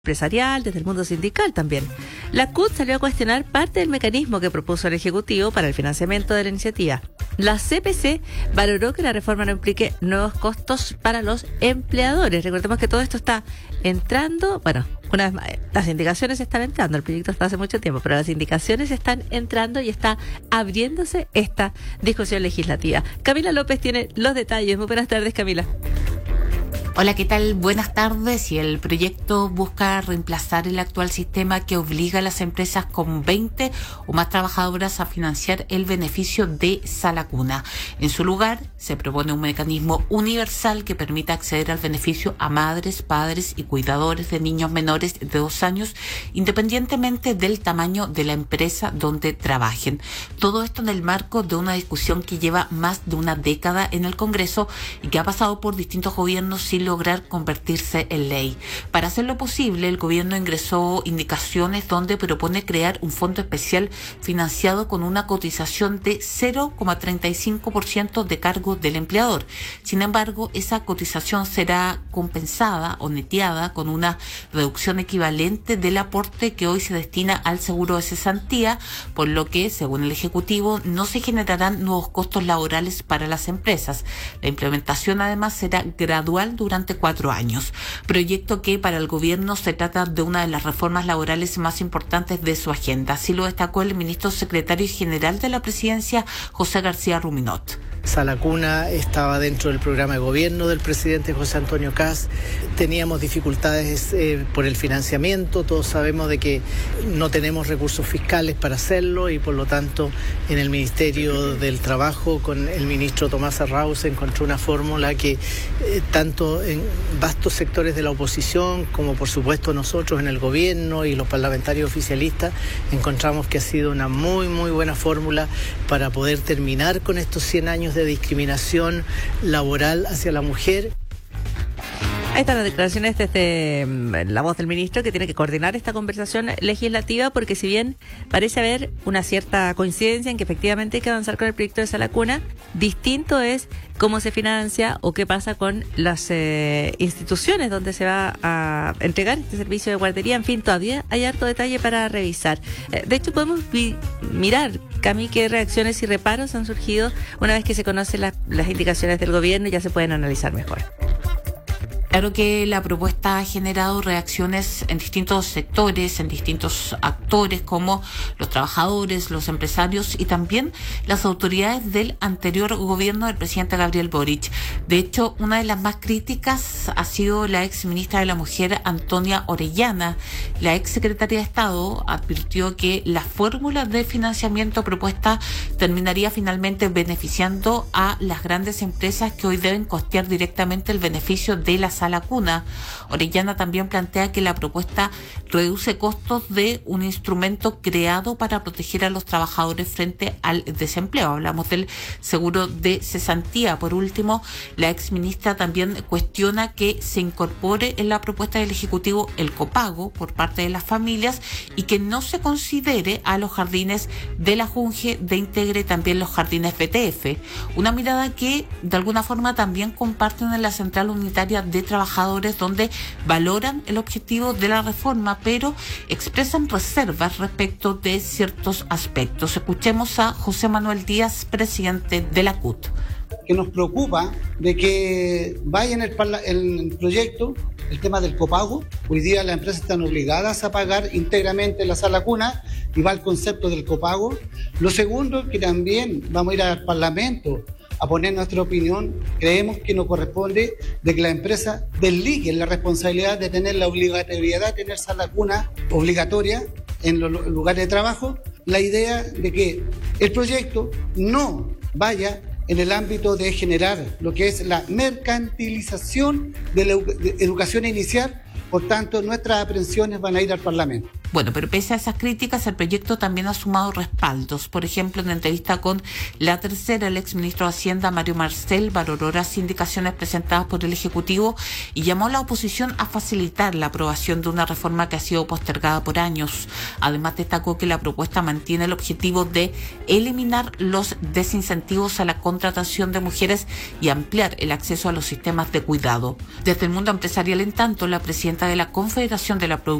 empresarial, desde el mundo sindical también. La CUT salió a cuestionar parte del mecanismo que propuso el Ejecutivo para el financiamiento de la iniciativa. La CPC valoró que la reforma no implique nuevos costos para los empleadores. Recordemos que todo esto está entrando, bueno, una vez más, las indicaciones están entrando, el proyecto está hace mucho tiempo, pero las indicaciones están entrando y está abriéndose esta discusión legislativa. Camila López tiene los detalles. Muy buenas tardes, Camila. Hola, ¿qué tal? Buenas tardes. Y el proyecto busca reemplazar el actual sistema que obliga a las empresas con 20 o más trabajadoras a financiar el beneficio de Sala Cuna. En su lugar, se propone un mecanismo universal que permita acceder al beneficio a madres, padres y cuidadores de niños menores de 2 años, independientemente del tamaño de la empresa donde trabajen. Todo esto en el marco de una discusión que lleva más de una década en el Congreso y que ha pasado por distintos gobiernos sin lograr convertirse en ley. Para hacerlo posible, el gobierno ingresó indicaciones donde propone crear un fondo especial financiado con una cotización de 0,35% de cargo del empleador. Sin embargo, esa cotización será compensada o neteada con una reducción equivalente del aporte que hoy se destina al seguro de cesantía, por lo que, según el Ejecutivo, no se generarán nuevos costos laborales para las empresas. La implementación, además, será gradual durante 4 años. Proyecto que para el gobierno se trata de una de las reformas laborales más importantes de su agenda. Así lo destacó el ministro secretario general de la Presidencia, José García Ruminot. Sala Cuna estaba dentro del programa de gobierno del presidente José Antonio Kast. Teníamos dificultades por el financiamiento. Todos sabemos de que no tenemos recursos fiscales para hacerlo y por lo tanto en el Ministerio del Trabajo con el ministro Tomás Arrau se encontró una fórmula que tanto en vastos sectores de la oposición como por supuesto nosotros en el gobierno y los parlamentarios oficialistas encontramos que ha sido una muy buena fórmula para poder terminar con estos 100 años de discriminación laboral hacia la mujer. Ahí están las declaraciones desde la voz del ministro que tiene que coordinar esta conversación legislativa porque si bien parece haber una cierta coincidencia en que efectivamente hay que avanzar con el proyecto de Sala Cuna, distinto es cómo se financia o qué pasa con las instituciones donde se va a entregar este servicio de guardería. En fin, todavía hay harto detalle para revisar. De hecho, podemos mirar, Cami, qué reacciones y reparos han surgido una vez que se conocen las indicaciones del gobierno y ya se pueden analizar mejor. Claro que la propuesta ha generado reacciones en distintos sectores, en distintos actores como los trabajadores, los empresarios y también las autoridades del anterior gobierno del presidente Gabriel Boric. De hecho, una de las más críticas ha sido la ex ministra de la Mujer, Antonia Orellana. La ex secretaria de Estado advirtió que la fórmula de financiamiento propuesta terminaría finalmente beneficiando a las grandes empresas que hoy deben costear directamente el beneficio de la Sala Cuna. Orellana también plantea que la propuesta reduce costos de un instrumento creado para proteger a los trabajadores frente al desempleo. Hablamos del seguro de cesantía. Por último, la exministra también cuestiona que se incorpore en la propuesta del Ejecutivo el copago por parte de las familias y que no se considere a los jardines de la Junge de Integre también los jardines BTF. Una mirada que de alguna forma también comparten en la Central Unitaria de Trabajadores, donde valoran el objetivo de la reforma, pero expresan reservas respecto de ciertos aspectos. Escuchemos a José Manuel Díaz, presidente de la CUT. Que nos preocupa de que vaya en el proyecto el tema del copago. Hoy día las empresas están obligadas a pagar íntegramente la Sala Cuna y va el concepto del copago. Lo segundo, que también vamos a ir al Parlamento a poner nuestra opinión. Creemos que nos corresponde de que la empresa desligue la responsabilidad de tener la obligatoriedad de tener Sala Cuna obligatoria en los lugares de trabajo. La idea de que el proyecto no vaya en el ámbito de generar lo que es la mercantilización de la educación inicial. Por tanto, nuestras aprehensiones van a ir al Parlamento. Bueno, pero pese a esas críticas, el proyecto también ha sumado respaldos. Por ejemplo, en la entrevista con La Tercera, el exministro de Hacienda, Mario Marcel, valoró las indicaciones presentadas por el Ejecutivo y llamó a la oposición a facilitar la aprobación de una reforma que ha sido postergada por años. Además, destacó que la propuesta mantiene el objetivo de eliminar los desincentivos a la contratación de mujeres y ampliar el acceso a los sistemas de cuidado. Desde el mundo empresarial, en tanto, la presidenta presidenta de la Confederación de la